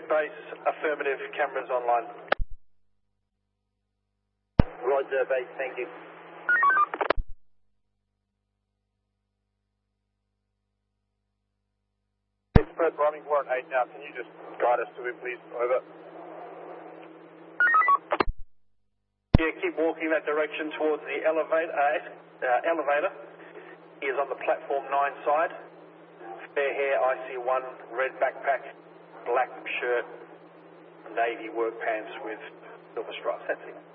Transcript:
base, affirmative, cameras online. Roger, base, thank you. It's Perth Bombing Warrant 8 now. Can you just guide us to it, please? Over. Yeah, keep walking that direction towards the elevator. He is on the platform 9 side. Fair hair, IC1, red backpack, black shirt, navy work pants with silver stripes. That's it.